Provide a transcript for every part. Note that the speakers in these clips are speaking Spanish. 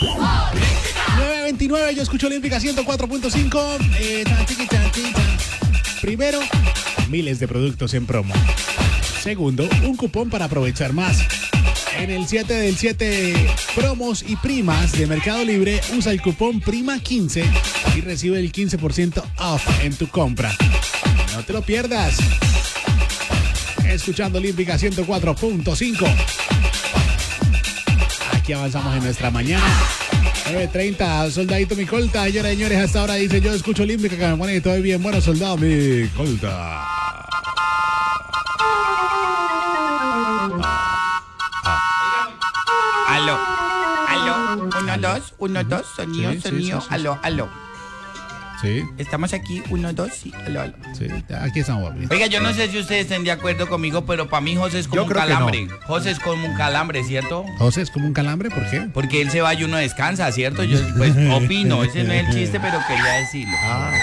9:29, yo escucho Olímpica 104.5. Primero, miles de productos en promo. Segundo, un cupón para aprovechar más. En el 7 del 7 promos y primas de Mercado Libre, usa el cupón PRIMA15 y recibe el 15% off en tu compra. No te lo pierdas. Escuchando Olímpica 104.5. Aquí avanzamos en nuestra mañana. 9:30, soldadito mi colta. Señoras y señores, hasta ahora dice: yo escucho Olímpica, que me pone todo bien. Bueno, soldado mi colta. Aló. 1, 2, sonido. Sí. Aló. Sí. Estamos aquí, 1, 2, sí, aló. Sí, aquí estamos. Oiga, yo no sé si ustedes estén de acuerdo conmigo, pero para mí José es como Yo un creo que calambre. no. José es como un calambre, ¿cierto? José, ¿es como un calambre? ¿Por qué? Porque él se va y uno descansa, ¿cierto? Yo pues opino, ese no es el chiste, pero quería decirlo.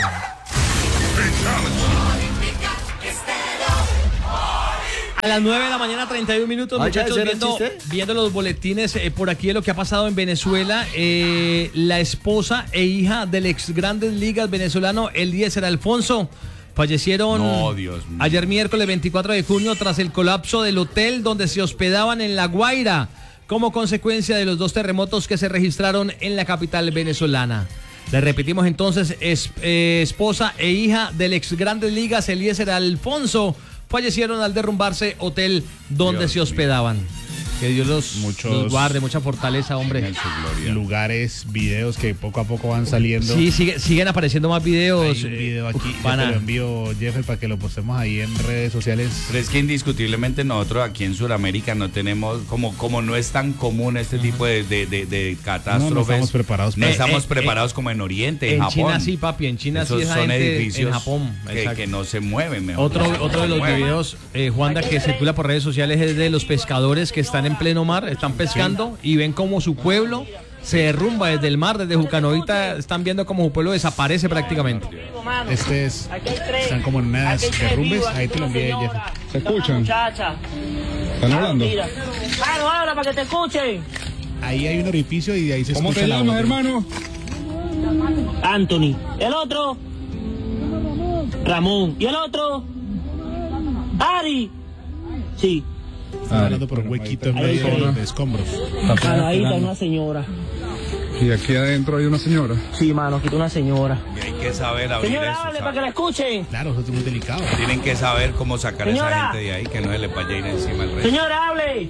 A las 9 de la mañana, 31 minutos, muchachos, ¿ese era el chiste? viendo los boletines por aquí de lo que ha pasado en Venezuela. La esposa e hija del ex Grandes Ligas venezolano Eliezer Alfonso fallecieron No, Dios mío. ayer miércoles 24 de junio tras el colapso del hotel donde se hospedaban en La Guaira, como consecuencia de los 2 terremotos que se registraron en la capital venezolana. Le repetimos entonces, esposa e hija del ex Grandes Ligas Eliezer Alfonso fallecieron al derrumbarse hotel donde Dios se hospedaban. Que Dios los guarde, mucha fortaleza, hombre. En su gloria. Lugares, videos que poco a poco van saliendo. Sí, siguen apareciendo más videos. Hay un video aquí, yo te pana. lo envío, Jeffrey, para que lo postemos ahí en redes sociales. Pero es que indiscutiblemente nosotros aquí en Sudamérica no tenemos, como no es tan común este tipo de catástrofes. No estamos preparados No para- estamos preparados como en Oriente, en En Japón. China sí, papi, en China sí Esos esa son gente, edificios en Japón. Exacto. que no se mueven. mejor Otro dicho, de no los se mueven. videos, Juanda, que circula por redes sociales es de los pescadores que están en pleno mar, están pescando y ven como su pueblo se derrumba desde el mar, desde Jucanoita, están viendo como su pueblo desaparece prácticamente. Están como en unas derrumbes, ahí te lo envié, Jeffrey. ¿Se escuchan? Muchacha. ¿Están hablando? Claro, ahora para que te escuchen. Ahí hay un orificio y de ahí se ¿Cómo escucha te la llamas, voz. hermano? Anthony. ¿El otro? Ramón. ¿Y el otro? Ari. Sí. Están hablando por un huequito en medio de escombros. Mano, ahí está una señora. Y aquí adentro hay una señora. Sí, mano, aquí está una señora. Y hay que saber abrir Señora, eso. hable para que la escuchen. Claro, eso es muy delicado. Tienen que saber cómo sacar a esa Señora. gente de ahí, que no se les vaya a ir encima el rey. Señora, hable.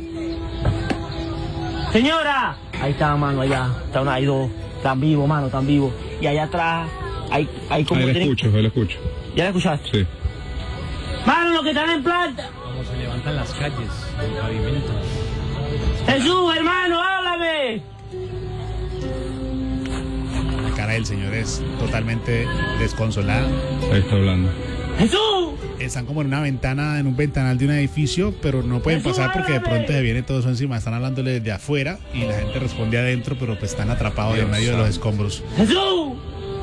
Señora. Ahí está, mano, allá. Hay 2. Están vivos, mano, están vivos. Y allá atrás hay como... Ahí le escucho. ¿Ya la escuchaste? Sí. Mano, los que están en planta. Como se levantan las calles, el pavimento. Jesús, hermano, háblame. La cara del señor es totalmente desconsolada. Ahí está hablando. Jesús. Están como en una ventana, en un ventanal de un edificio, pero no pueden pasar porque de pronto se viene todo eso encima. Están hablándole desde afuera y la gente responde adentro, pero pues están atrapados en medio de los escombros. Jesús.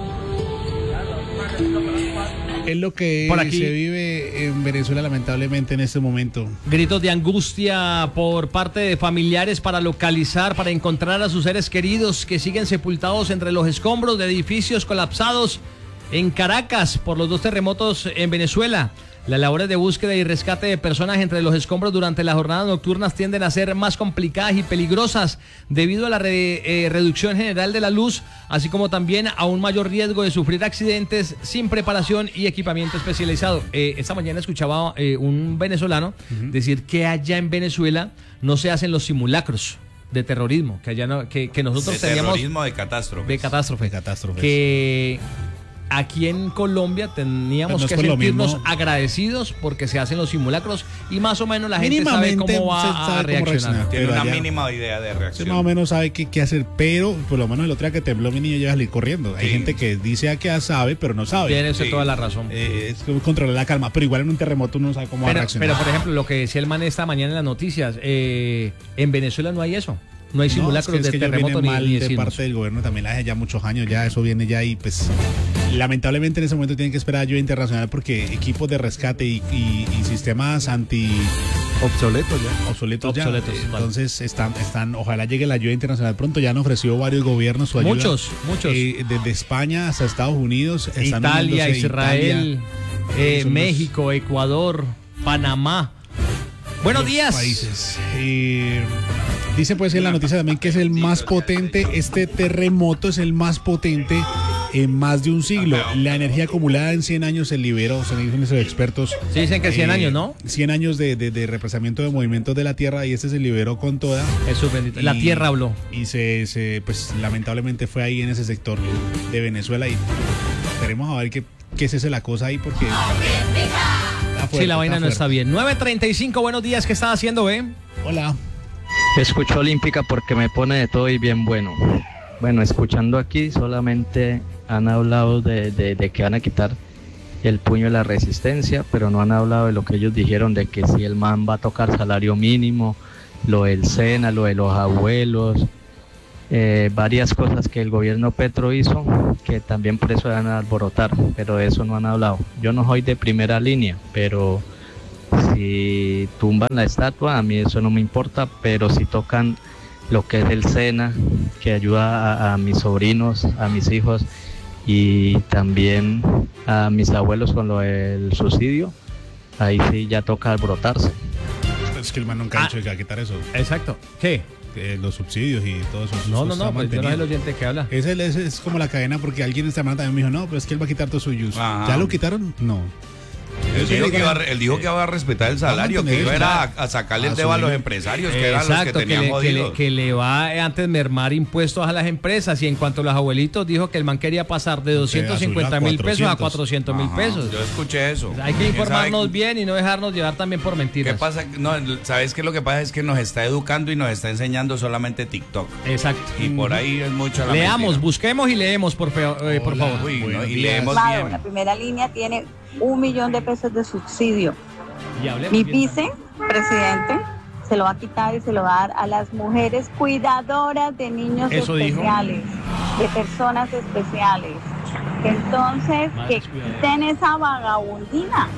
Es lo que Por aquí. se vive en Venezuela lamentablemente en este momento. Gritos de angustia por parte de familiares para localizar, para encontrar a sus seres queridos que siguen sepultados entre los escombros de edificios colapsados en Caracas por los 2 terremotos en Venezuela. Las labores de búsqueda y rescate de personas entre los escombros durante las jornadas nocturnas tienden a ser más complicadas y peligrosas debido a la reducción general de la luz, así como también a un mayor riesgo de sufrir accidentes sin preparación y equipamiento especializado. Esta mañana escuchaba un venezolano decir que allá en Venezuela no se hacen los simulacros de terrorismo, que allá no, que nosotros De teníamos terrorismo, de catástrofe. de catástrofe, Catástrofes. que aquí en Colombia teníamos Pero no es que por lo sentirnos mismo. agradecidos porque se hacen los simulacros y más o menos la gente sabe Mínimamente cómo se va sabe a cómo reaccionar. reaccionar. Tiene Pero una allá- mínima idea de Usted reacción. más o menos sabe qué hacer, pero por lo menos el otro día que tembló mi niño lleva a salir corriendo. Hay Sí. gente que dice que ya sabe, pero no sabe. Tiene usted Sí. toda la razón. Es como controlar la calma, pero igual en un terremoto uno no sabe cómo va a reaccionar. Pero, por ejemplo, lo que decía el man esta mañana en las noticias, en Venezuela no hay eso. No hay simulacros es que de ellos terremoto vienen mal ni de sismos. parte del gobierno también hace ya muchos años, ya eso viene ya y pues lamentablemente en ese momento tienen que esperar ayuda internacional porque equipos de rescate y sistemas Obsoletos ya. obsoletos ya. Obsoletos, vale. Entonces están, ojalá llegue la ayuda internacional pronto. Ya han ofrecido varios gobiernos su ayuda. Muchos. Desde España hasta Estados Unidos. Están Italia, uniéndose Israel, Italia, son México, Ecuador, Panamá. Buenos los días. países. Dice pues en la noticia también que es el más potente, este terremoto es el más potente en más de un siglo. La energía acumulada en 100 años se liberó, se dicen esos expertos. Sí, dicen que 100 años, ¿no? 100 años de represamiento de movimientos de la Tierra y este se liberó con toda. Jesús bendito. La tierra habló. Y pues lamentablemente fue ahí en ese sector de Venezuela y esperemos a ver qué es esa la cosa ahí porque... Sí, la vaina no está bien. 9:35, buenos días, ¿qué estás haciendo, Hola. Escucho Olímpica porque me pone de todo y bien bueno. Bueno, escuchando aquí solamente han hablado de que van a quitar el puño de la resistencia, pero no han hablado de lo que ellos dijeron de que si el man va a tocar salario mínimo, lo del SENA, lo de los abuelos, varias cosas que el gobierno Petro hizo, que también por eso van a alborotar, pero de eso no han hablado. Yo no soy de primera línea, pero si tumban la estatua, a mí eso no me importa, pero si tocan lo que es el SENA, que ayuda a mis sobrinos, a mis hijos y también a mis abuelos con lo del subsidio, ahí sí ya toca alborotarse. Es que el man nunca ha dicho que va a quitar eso. Exacto. ¿Qué? Los subsidios y todo eso. No, está pues yo no mantenido. es el oyente que habla. Es como la cadena porque alguien esta semana también me dijo, no, pero es que él va a quitar todo su use. Ajá. ¿Ya lo quitaron? No. Él dijo que va a respetar el salario, que iba era a sacarle el dedo a los empresarios, que eran los que tenían jodidos. Que le va antes mermar impuestos a las empresas y en cuanto a los abuelitos dijo que el man quería pasar de 250,000 pesos a 400,000 pesos. Yo escuché eso. Hay que informarnos bien y no dejarnos llevar también por mentiras. ¿Qué pasa? No, ¿sabes qué? Lo que pasa es que nos está educando y nos está enseñando solamente TikTok. Exacto. Y por ahí es mucho la Leamos, mentira. busquemos y leemos, por favor. Uy, ¿no? Y días. leemos Claro, bien. la primera línea tiene 1 millón de pesos de subsidio. Y hablemos Mi bien. vicepresidente se lo va a quitar y se lo va a dar a las mujeres cuidadoras de niños Eso dijo. especiales, de personas especiales. Entonces, Madres que cuidadoras. quiten esa vagabundina.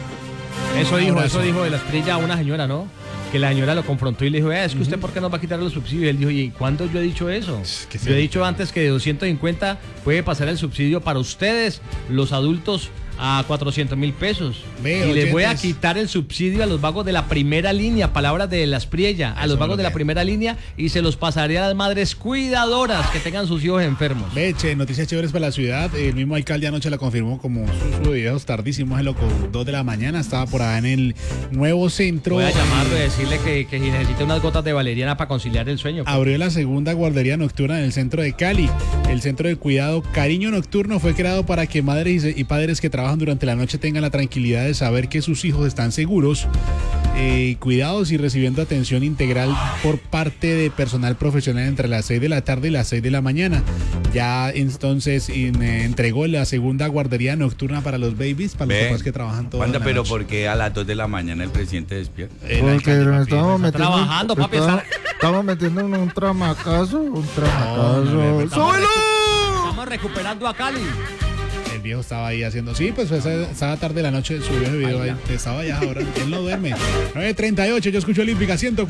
Eso abrazo. dijo de la estrella a una señora, ¿no? Que la señora lo confrontó y le dijo, es que usted ¿por qué nos va a quitar los subsidios? Y él dijo, ¿y cuándo yo he dicho eso? que Yo he dicho antes que de 250 puede pasar el subsidio para ustedes, los adultos, a 400,000 pesos. Ve, y les voy a oyentes. quitar el subsidio a los vagos de la primera línea, palabras de la Espriella, a Eso los vagos lo de la veo. primera línea y se los pasaré a las madres cuidadoras que tengan sus hijos enfermos. Leche, noticias chéveres para la ciudad. El mismo alcalde anoche la confirmó como sus videos tardísimos, en loco, 2 de la mañana. Estaba por allá en el nuevo centro. Voy a llamarlo y decirle que si necesita unas gotas de valeriana para conciliar el sueño. Abrió la segunda guardería nocturna en el centro de Cali. El centro de cuidado Cariño Nocturno fue creado para que madres y padres que trabajan durante la noche tengan la tranquilidad de saber que sus hijos están seguros, cuidados y recibiendo atención integral por parte de personal profesional entre las 6 de la tarde y las 6 de la mañana. Ya entonces entregó la segunda guardería nocturna para los babies, para los Ve. papás que trabajan toda Wanda, la pero noche. ¿por qué a las 2 de la mañana el presidente despierta? El Porque alcalde, nos papi, estamos metiendo, trabajando, papi, estamos metiendo en un tramacazo, no, no, ¡Súbelo! Estamos recuperando a Cali. El viejo estaba ahí haciendo. Sí, pues esa tarde de la noche subió ese video ahí. Estaba allá ahora. Él no duerme. 9:38, yo escucho Olímpica 100.